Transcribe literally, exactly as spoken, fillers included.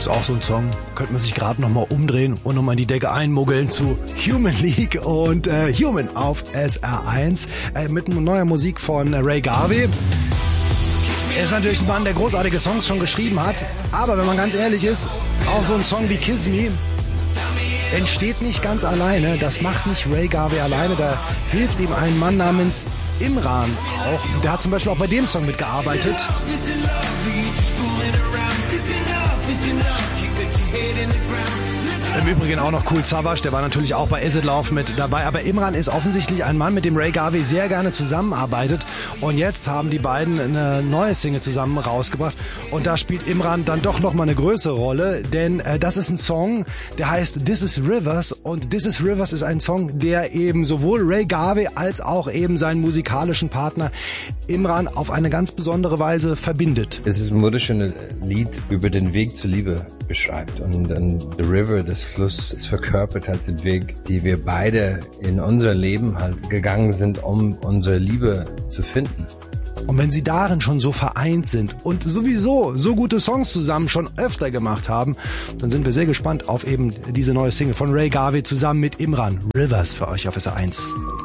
Ist auch so ein Song, könnte man sich gerade nochmal umdrehen und nochmal in die Decke einmuggeln zu Human League und äh, Human auf S R eins äh, mit neuer Musik von äh, Ray Garvey. Er ist natürlich ein Mann, der großartige Songs schon geschrieben hat, aber wenn man ganz ehrlich ist, auch so ein Song wie Kiss Me entsteht nicht ganz alleine. Das macht nicht Ray Garvey alleine, da hilft ihm ein Mann namens Imran auch. Der hat zum Beispiel auch bei dem Song mitgearbeitet. Im Übrigen auch noch Kool Savas, der war natürlich auch bei Acid Love mit dabei. Aber Imran ist offensichtlich ein Mann, mit dem Ray Garvey sehr gerne zusammenarbeitet. Und jetzt haben die beiden eine neue Single zusammen rausgebracht. Und da spielt Imran dann doch nochmal eine größere Rolle. Denn äh, das ist ein Song, der heißt This is Rivers. Und This is Rivers ist ein Song, der eben sowohl Ray Garvey als auch eben seinen musikalischen Partner Imran auf eine ganz besondere Weise verbindet. Es ist ein wunderschönes Lied über den Weg zur Liebe beschreibt. Und dann The River, das Fluss, es verkörpert halt den Weg, die wir beide in unser Leben halt gegangen sind, um unsere Liebe zu finden. Und wenn sie darin schon so vereint sind und sowieso so gute Songs zusammen schon öfter gemacht haben, dann sind wir sehr gespannt auf eben diese neue Single von Ray Garvey zusammen mit Imran. Rivers für euch auf S R eins.